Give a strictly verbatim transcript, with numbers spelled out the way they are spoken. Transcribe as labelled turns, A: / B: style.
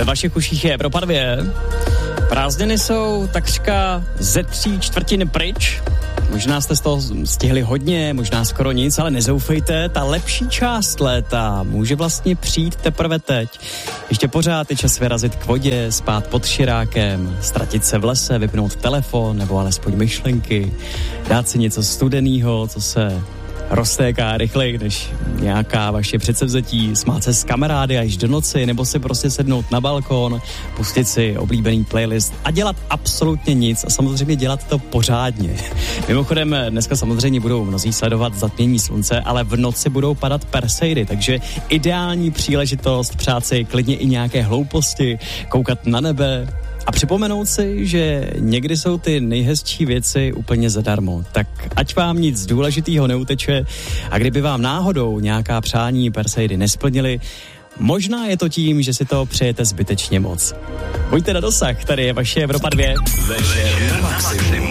A: Ve vašich uších je Evropa dvě. Prázdniny jsou takřka ze tří čtvrtin pryč. Možná jste z toho stihli hodně, možná skoro nic, ale nezoufejte, ta lepší část léta může vlastně přijít teprve teď. Ještě pořád je čas vyrazit k vodě, spát pod širákem, ztratit se v lese, vypnout telefon nebo alespoň myšlenky, dát si něco studenýho, co se roztéká rychleji než nějaká vaše předsevzetí, smát se s kamarády až do noci, nebo si prostě sednout na balkon, pustit si oblíbený playlist a dělat absolutně nic a samozřejmě dělat to pořádně. Mimochodem, dneska samozřejmě budou mnozí sledovat zatmění slunce, ale v noci budou padat perseidy, takže ideální příležitost přát si klidně i nějaké hlouposti, koukat na nebe a připomenout si, že někdy jsou ty nejhezčí věci úplně zadarmo. Tak ať vám nic důležitého neuteče a kdyby vám náhodou nějaká přání perseidy nesplnily, možná je to tím, že si to přejete zbytečně moc. Buďte na dosah, tady je vaše Evropa dvě.
B: Večer na maximum.